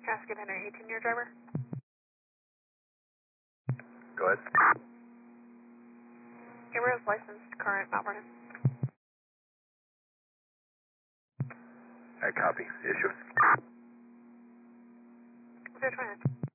Casket Henry, 18-year driver. Go ahead. Camera is licensed, current, not running. I copy. Issue. 029.